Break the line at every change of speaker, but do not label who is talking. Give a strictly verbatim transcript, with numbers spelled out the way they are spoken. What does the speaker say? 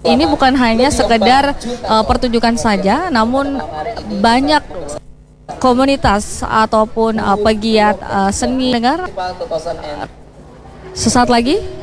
ini bukan hanya sekedar uh, pertunjukan saja, namun banyak komunitas ataupun uh, pegiat uh, seni dengar. Sesaat lagi